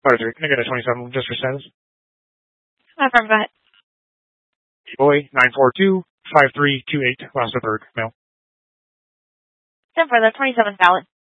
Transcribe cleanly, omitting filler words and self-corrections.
Arthur, can I get a 27 just for status? Affirm, go ahead. Boy, 942-5328, Rosterberg, mail. 10 for the 27 valid.